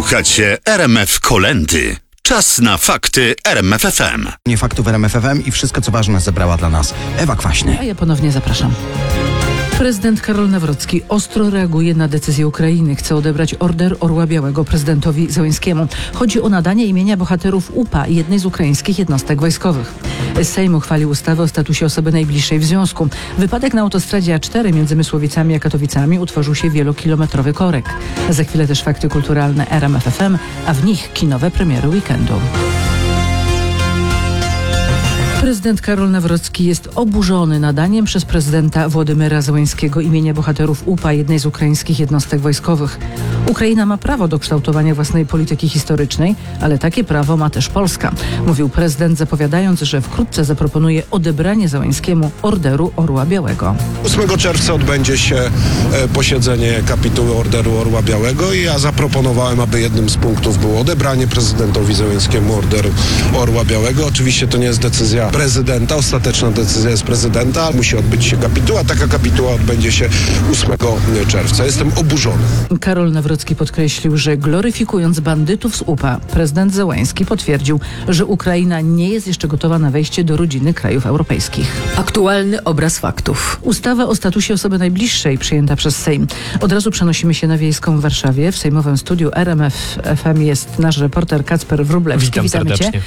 Słuchacie RMF Kolędy. Czas na fakty RMF FM. Nie faktów RMF FM i wszystko, co ważne, zebrała dla nas Ewa Kwaśny. A ja ponownie zapraszam. Prezydent Karol Nawrocki ostro reaguje na decyzję Ukrainy. Chce odebrać Order Orła Białego prezydentowi Zełenskiemu. Chodzi o nadanie imienia bohaterów UPA, jednej z ukraińskich jednostek wojskowych. Sejm uchwalił ustawę o statusie osoby najbliższej w związku. Wypadek na autostradzie A4 między Mysłowicami a Katowicami utworzył się wielokilometrowy korek. Za chwilę też fakty kulturalne RMF FM, a w nich kinowe premiery weekendu. Prezydent Karol Nawrocki jest oburzony nadaniem przez prezydenta Władimira Zełenskiego imienia bohaterów UPA, jednej z ukraińskich jednostek wojskowych. Ukraina ma prawo do kształtowania własnej polityki historycznej, ale takie prawo ma też Polska, mówił prezydent, zapowiadając, że wkrótce zaproponuje odebranie Zełenskiemu Orderu Orła Białego. 8 czerwca odbędzie się posiedzenie kapituły Orderu Orła Białego i ja zaproponowałem, aby jednym z punktów było odebranie prezydentowi Zełenskiemu Orderu Orła Białego. Oczywiście to nie jest decyzja prezydenta, ostateczna decyzja jest prezydenta, musi odbyć się kapituła. Taka kapituła odbędzie się 8 czerwca. Jestem oburzony. Karol Nawrocki podkreślił, że gloryfikując bandytów z UPA, prezydent Zełenski potwierdził, że Ukraina nie jest jeszcze gotowa na wejście do rodziny krajów europejskich. Aktualny obraz faktów. Ustawa o statusie osoby najbliższej przyjęta przez Sejm. Od razu przenosimy się na Wiejską w Warszawie. W sejmowym studiu RMF FM jest nasz reporter Kacper Wróblewski. Witam Witamy serdecznie. Cię.